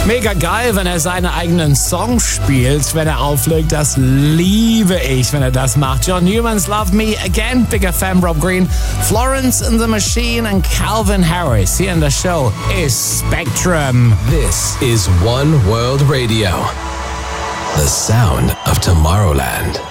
Mega geil, wenn er seine eigenen Songs spielt, wenn er auflegt. Das liebe ich, wenn er das macht. John Newman's Love Me Again, bigger fan, Rob Green, Florence and the Machine and Calvin Harris. Hier in der Show ist Spectrum. This is One World Radio, the sound of Tomorrowland.